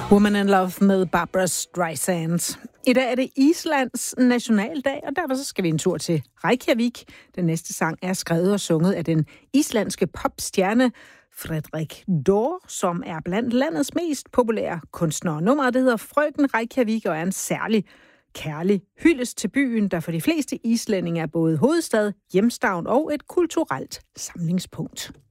Woman in Love med Barbra Streisand. I dag er det Islands nationaldag, og derfor så skal vi en tur til Reykjavik. Den næste sang er skrevet og sunget af den islandske popstjerne Frederik Dor, som er blandt landets mest populære kunstnere. Nummeret det hedder Frøken Reykjavik og er en særlig kærlig hyldest til byen, der for de fleste islændinge er både hovedstad, hjemstavn og et kulturelt samlingspunkt.